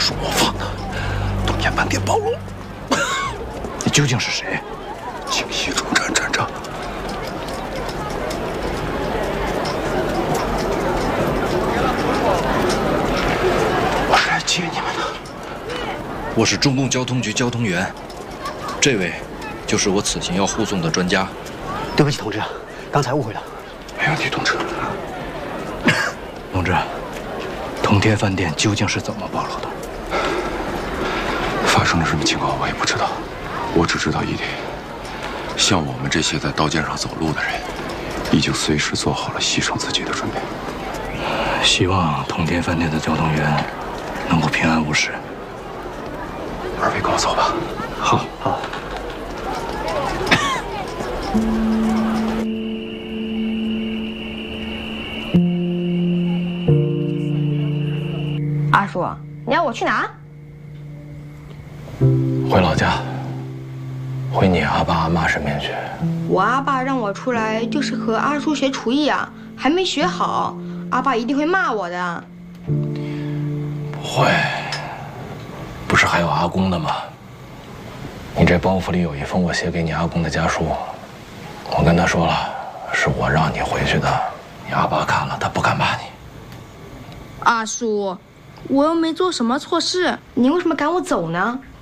是我放的，东天饭店暴露。 你究竟是谁？ 京西中站站长。我是来接你们的。 我是中共交通局交通员，这位就是我此行要护送的专家。 对不起，同志，刚才误会了。 没问题，同志。 同志，通天饭店究竟是怎么暴露的？ 发生了什么情况我也不知道，我只知道一点：像我们这些在刀尖上走路的人，已经随时做好了牺牲自己的准备。 希望通天饭店的交通员能够平安无事。 二位跟我走吧。 好，好。 阿叔，你让我去哪？ 回老家，回你阿爸阿妈身边去。 我阿爸让我出来就是和阿叔学厨艺啊，还没学好，阿爸一定会骂我的。 不会，不是还有阿公的吗？你这包袱里有一封我写给你阿公的家书，我跟他说了，是我让你回去的。你阿爸看了，他不敢骂你。 阿叔，我又没做什么错事，你为什么赶我走呢？